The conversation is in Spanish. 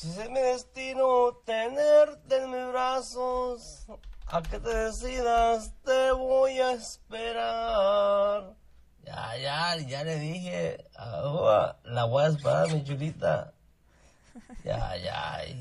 Si es mi destino tenerte en mis brazos, a que te decidas te voy a esperar. Ya le dije, la voy a esperar, mi chulita. Ya.